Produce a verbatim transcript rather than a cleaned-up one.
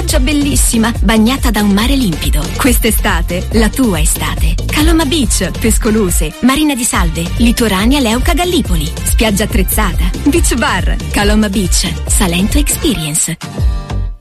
spiaggia bellissima, bagnata da un mare limpido. Quest'estate, la tua estate. Caloma Beach, Pescoluse, Marina di Salve, Litorania Leuca Gallipoli, spiaggia attrezzata, beach bar, Caloma Beach, Salento Experience.